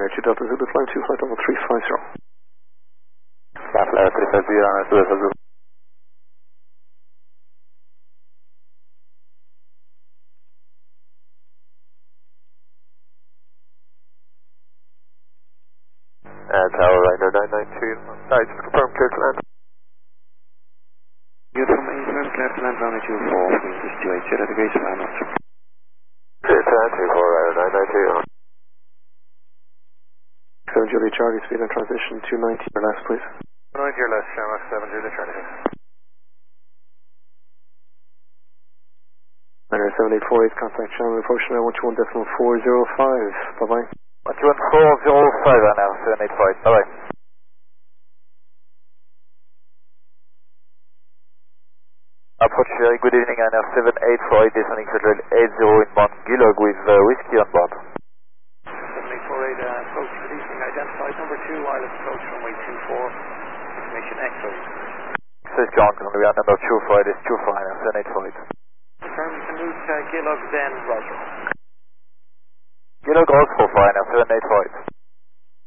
Ryanair 2 Delta Zulu, flying 2 flight level 350. Ryanair 350, Ryanair 2 Delta Zulu. Tower Ryanair 992, sorry, just confirm clear to land. Beautiful, maintain clear to land, runway 24, wind is 280 degrees, flying up. Clear to land, 24 Ryanair 992. 7 Juliet Charlie, speed and transition 290 or less, please. 290 or less, Shamrock 7 Juliet Charlie. Ryanair 7848, contact channel approach now 121.405, bye bye. 121.405 Ryanair 785, bye bye. Approach very good evening, Ryanair 785, descending for drill 80 inbound Gilog with whiskey on board. 7848, approach good evening, identified number 2, wireless approach runway 24, information Echo. Says John, going to be on number 25, this 24 Ryanair 785. Confirm you can route Gilog then Roger. Gilog also for Ryanair 785.